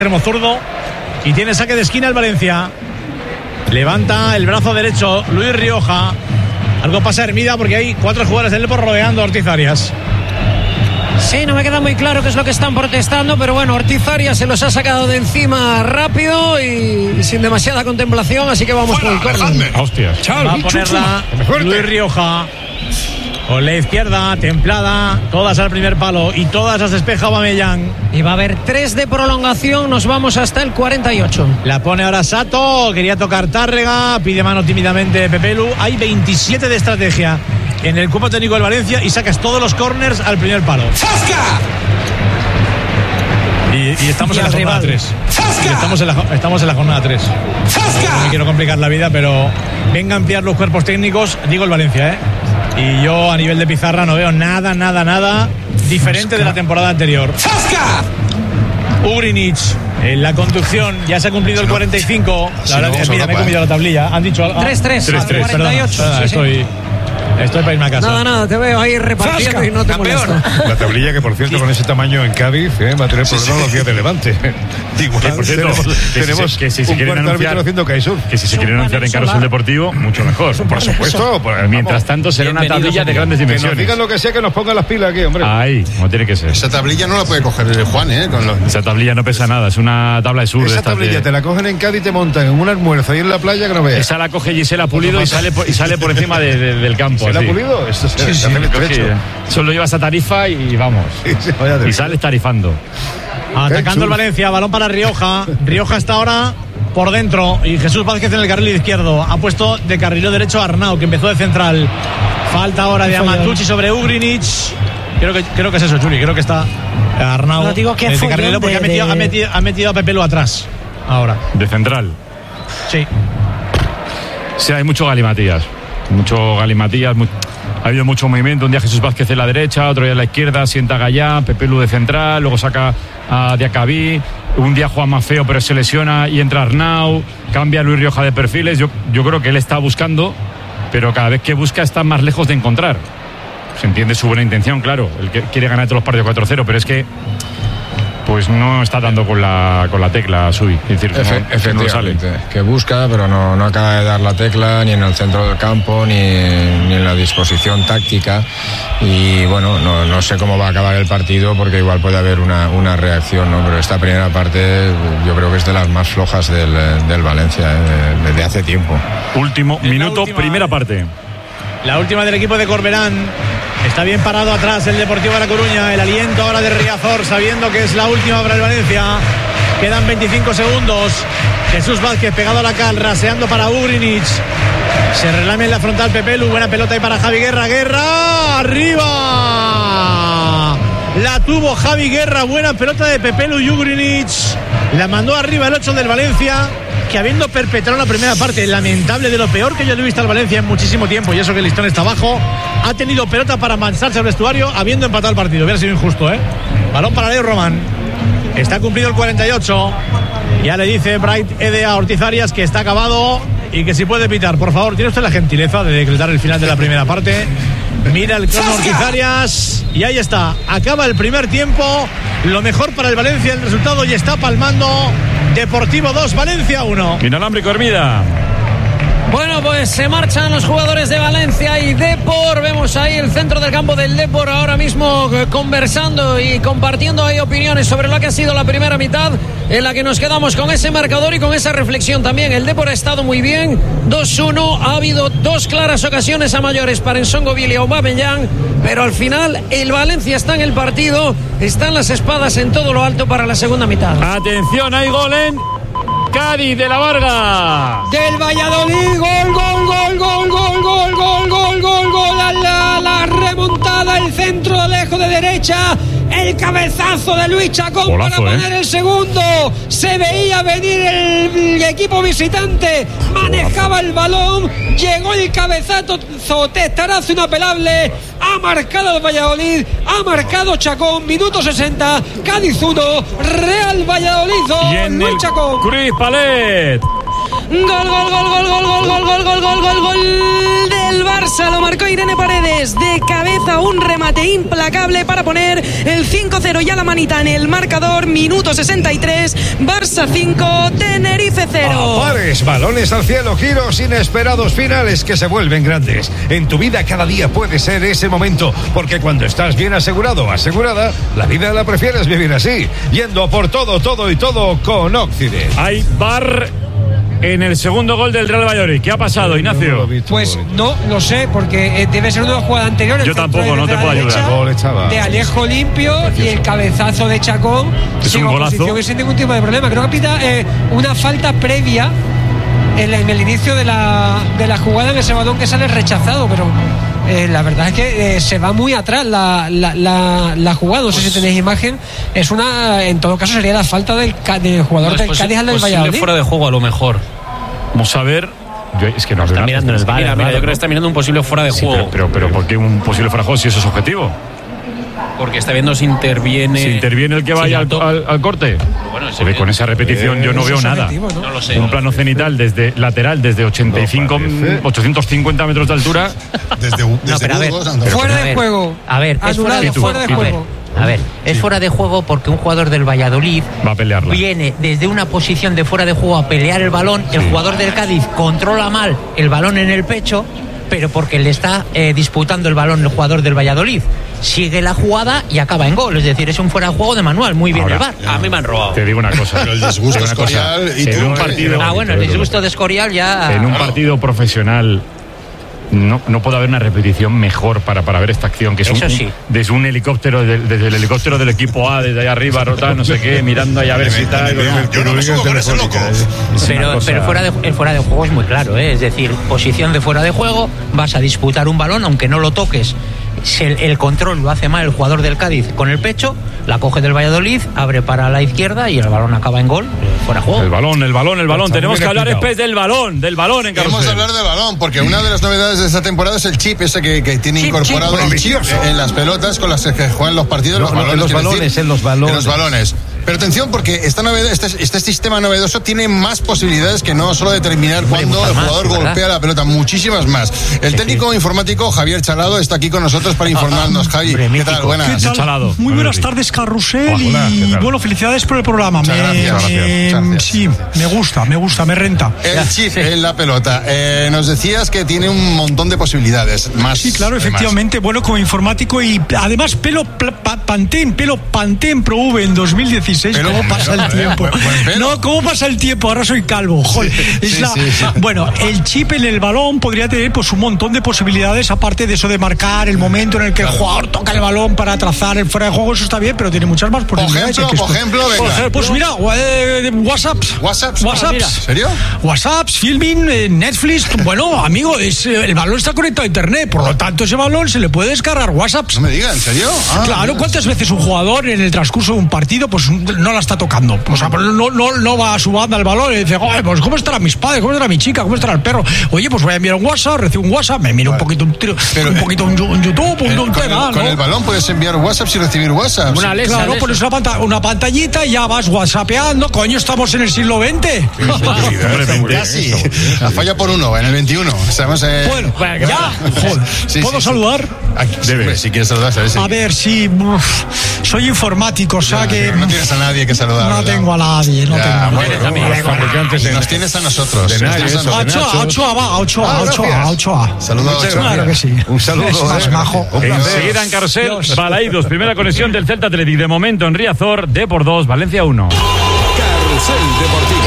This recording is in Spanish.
zurdo y tiene saque de esquina el Valencia. Levanta el brazo derecho Luis Rioja. Algo pasa Hermida porque hay 4 jugadores del Depor rodeando a Ortiz Arias. Sí, no me queda muy claro qué es lo que están protestando, pero bueno, Ortiz Arias se los ha sacado de encima rápido y sin demasiada contemplación, así que vamos con el córner. Hostias. Va a ponerla Luis Rioja con la izquierda templada, todas al primer palo y todas las despeja Aubameyang. Y va a haber 3 de prolongación, nos vamos hasta el 48. La pone ahora Sato, quería tocar Tárrega, pide mano tímidamente Pepelu. Hay 27 de estrategia en el cuerpo técnico del Valencia y sacas todos los corners al primer palo. ¡Zasca! Y estamos en la jornada 3. Estamos en la jornada 3. ¡Zasca! No me quiero complicar la vida, pero venga a ampliar los cuerpos técnicos, digo el Valencia, Y yo a nivel de pizarra no veo nada diferente de la temporada anterior. ¡Zasca! Ugrinic en la conducción, ya se ha cumplido el 45. La verdad es que mira, me he comido la tablilla. Han dicho 3-3, 48. Perdona, estoy para irme a casa. Nada, te veo ahí repartiendo. ¡Zasca! Y no te molesto. La tablilla que, por cierto, con ese tamaño en Cádiz va a tener problemas los días de Levante. Igual, por cierto, tenemos que si se quieren anunciar haciendo Caisur. Que si se quieren anunciar en Carrusel Deportivo, mucho mejor. Por supuesto. Mientras tanto, será una tablilla de grandes dimensiones. Que nos digan lo que sea, que nos pongan las pilas aquí, hombre. Ahí, como tiene que ser. Esa tablilla no la puede coger el Juan, Esa tablilla no pesa nada, es una tabla de sur. Esa tablilla te la cogen en Cádiz y te montan en un almuerzo ahí en la playa que no veas. Esa la coge Gisela Pulido y sale por encima del campo. ¿Gisela Pulido? Sí, solo lo llevas a Tarifa y vamos. Y sales tarifando. Atacando el Valencia, balón para Rioja. Rioja está ahora por dentro y Jesús Vázquez en el carril izquierdo. Ha puesto de carrilero derecho a Arnau, que empezó de central. Falta ahora de Amantucci sobre Ugrinic. Creo que es eso, Chuli. Creo que está Arnau no digo que de carrilero porque ha metido a Pepelu atrás. Ahora. De central. Sí. Sí, hay mucho galimatías. Ha habido mucho movimiento. Un día Jesús Vázquez en la derecha, otro día en la izquierda, sienta a Gallá, Pepelu de central, luego saca a Diacabí. Un día juega más feo, pero se lesiona y entra Arnau. Cambia Luis Rioja de perfiles. Yo creo que él está buscando, pero cada vez que busca está más lejos de encontrar. Se entiende su buena intención, claro. Él quiere ganar todos los partidos 4-0, pero es que pues no está dando con la tecla Subi. Es decir, efectivamente, no sale. que busca, pero no acaba de dar la tecla ni en el centro del campo ni en la disposición táctica. Y bueno, no sé cómo va a acabar el partido porque igual puede haber una reacción, ¿no? Pero esta primera parte yo creo que es de las más flojas del Valencia desde hace tiempo. Último minuto, primera parte. La última del equipo de Corberán. Está bien parado atrás el Deportivo de La Coruña. El aliento ahora de Riazor, sabiendo que es la última para el Valencia. Quedan 25 segundos. Jesús Vázquez pegado a la cal, raseando para Ugrinic. Se relame en la frontal Pepelu. Buena pelota ahí para Javi Guerra. ¡Guerra! ¡Arriba! La tuvo Javi Guerra. Buena pelota de Pepelu y Ugrinic. La mandó arriba el 8 del Valencia, que habiendo perpetrado la primera parte lamentable, de lo peor que yo he visto al Valencia en muchísimo tiempo, y eso que el listón está abajo, ha tenido pelota para mancharse al vestuario habiendo empatado el partido. Hubiera sido injusto, Balón para Leo Román. Está cumplido el 48. Ya le dice Bright Ede a Ortiz Arias que está acabado y que si puede pitar. Por favor, tiene usted la gentileza de decretar el final de la primera parte. Mira el crono Ortiz Arias y ahí está. Acaba el primer tiempo. Lo mejor para el Valencia el resultado, y está palmando. Deportivo 2, Valencia 1. Inalámbrico Hermida. Bueno, pues se marchan los jugadores de Valencia y Depor. Vemos ahí el centro del campo del Depor ahora mismo conversando y compartiendo ahí opiniones sobre lo que ha sido la primera mitad, en la que nos quedamos con ese marcador y con esa reflexión también. El Depor ha estado muy bien, 2-1, ha habido 2 claras ocasiones a mayores para Nsongo Billy y Aubameyang, pero al final el Valencia está en el partido, están las espadas en todo lo alto para la segunda mitad. Atención, hay gol en Cádiz de la Varga. Del Valladolid, gol, la remontada, el centro lejos de derecha, el cabezazo de Luis Chacón. Golazo, para poner el segundo. Se veía venir el equipo visitante, manejaba el balón, llegó el cabezazo, testarazo inapelable. Ha marcado el Valladolid, ha marcado Chacón, minuto 60, Cádiz 1, Real Valladolid 2, y en Luis Chacón. Cruz Palet. Gol del Barça. Lo marcó Irene Paredes de cabeza, un remate implacable para poner el 5-0 y a la manita en el marcador. Minuto 63, Barça 5, Tenerife 0. Pares, balones al cielo, giros inesperados, finales que se vuelven grandes. En tu vida cada día puede ser ese momento, porque cuando estás bien asegurado o asegurada, la vida la prefieres vivir así, yendo por todo con Occident. Hay bar en el segundo gol del Real Valladolid. ¿Qué ha pasado, Ignacio? Pues no lo sé, porque debe ser una jugada anterior. Yo tampoco, no te puedo ayudar. De Alejo limpio y el cabezazo de Chacón. Es un golazo. Sin ningún tipo de problema. Creo que pita una falta previa en el inicio de la jugada, en ese balón que sale rechazado, pero la verdad es que se va muy atrás la jugada. No sé si tenéis imagen. En todo caso sería la falta del jugador del Cádiz al del Valladolid. Fuera de juego a lo mejor. Vamos a ver. Es que no está mirando en el VAR. Mira, yo creo que está mirando un posible fuera de juego. Pero ¿por qué un posible fuera de juego si eso es objetivo? Porque está viendo si interviene. Si interviene el que vaya al corte. Bueno, con esa repetición yo no veo nada. No lo sé. Un plano cenital desde lateral, desde 850 metros de altura. Desde fuera de juego. A ver, es fuera de juego. A ver, es fuera de juego porque un jugador del Valladolid va a pelearla. Viene desde una posición de fuera de juego a pelear el balón. El jugador del Cádiz controla mal el balón en el pecho, pero porque le está disputando el balón el jugador del Valladolid. Sigue la jugada y acaba en gol. Es decir, es un fuera de juego de manual. Muy bien el VAR. A mí me han robado. Te digo una cosa. Pero el disgusto Escorial y en un partido. El disgusto de Escorial ya. En un partido profesional. No puede haber una repetición mejor para ver esta acción, que es desde un helicóptero, desde el helicóptero del equipo A, desde ahí arriba, rotar, no sé qué, mirando ahí a ver si tal. Yo no me subo con ese loco. Pero el fuera de juego es muy claro, ¿eh? Es decir, posición de fuera de juego, vas a disputar un balón, aunque no lo toques. El control lo hace mal el jugador del Cádiz con el pecho, la coge del Valladolid, abre para la izquierda y el balón acaba en gol, fuera de juego. El balón. Tenemos que hablar después del balón en Carrusel. Queremos hablar del balón, porque una de las novedades de esta temporada es el chip ese que tiene incorporado el chip en las pelotas con las que juegan los partidos, los balones. Pero atención, porque este sistema novedoso tiene más posibilidades que no solo determinar cuándo el jugador golpea la pelota, muchísimas más. El técnico informático Javier Chalado está aquí con nosotros para informarnos. Javi, ¿qué tal? Buenas. Chalado. Muy buenas tardes, Carrusel. Y bueno, felicidades por el programa. Gracias. Sí, me gusta, me renta. El chip en la pelota. Nos decías que tiene un montón de posibilidades. Sí, claro, efectivamente. Bueno, como informático y además pelo Pantene Pro V en 2016. ¿Cómo pasa el tiempo? ¿Cómo pasa el tiempo? Ahora soy calvo. Joder, Bueno, el chip en el balón podría tener pues un montón de posibilidades, aparte de eso de marcar el momento en el que el jugador toca el balón para trazar el fuera de juego. Eso está bien, pero tiene muchas más posibilidades. Por ejemplo, pues mira, WhatsApps. ¿En serio? WhatsApps, filming, Netflix. Bueno, amigo, el balón está conectado a internet, por lo tanto ese balón se le puede descargar WhatsApps. No me digas, ¿en serio? Claro, ¿cuántas veces un jugador en el transcurso de un partido pues no la está tocando? O sea, no va a su banda al balón y dice, pues ¿cómo estarán mis padres? ¿Cómo estará mi chica? ¿Cómo estará el perro? Oye, pues voy a enviar un WhatsApp, recibo un WhatsApp, me miro un poquito un YouTube, un tema, con el balón puedes enviar WhatsApp y recibir WhatsApp. Claro, pones una pantallita y ya vas whatsappeando. Coño, estamos en el siglo XX. Casi. Falla por uno, en el 21. Bueno, ya. ¿Puedo saludar? Si quieres saludar, ¿sabes? A ver, sí. Soy informático, o sea que... No tienes a nadie que saludar. No tengo a nadie, Nos tienes a nosotros. A Ochoa. Saludos. Claro que sí. Un saludo. Es más majo. Enseguida en Carrusel, Balaídos, primera conexión del Celta Athletic. De momento en Riazor, Depor 2, Valencia 1. Carrusel Deportivo.